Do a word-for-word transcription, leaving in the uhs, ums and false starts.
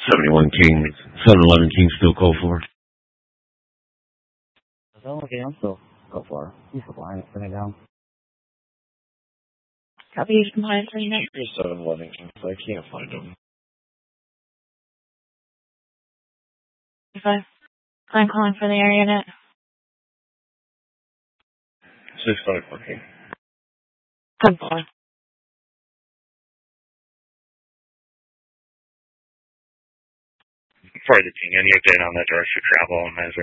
seventy-one King, seven eleven King, still call for. Okay, I'm still go for it. He's flying, put it down. Copy, he's compliant for you next. seven eleven King, so I can't find him. If I, I'm calling for the area net. six five four King. Come on. For the King, any update on that direction of travel on Mazur?